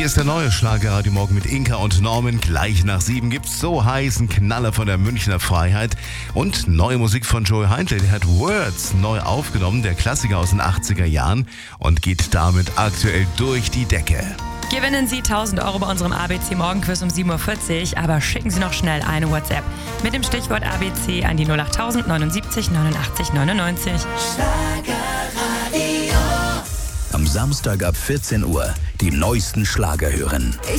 ist der neue Schlagerradio Morgen mit Inka und Norman. Gleich nach 7 gibt's So heißen Knaller von der Münchner Freiheit. Und neue Musik von Joey Heindl. Der hat Words neu aufgenommen, der Klassiker aus den 80er Jahren. Und geht damit aktuell durch die Decke. Gewinnen Sie 1.000 Euro bei unserem ABC Morgenquiz um 7.40 Uhr, aber schicken Sie noch schnell eine WhatsApp mit dem Stichwort ABC an die 08000 79 89 99. Am Samstag ab 14 Uhr die neuesten Schlager hören.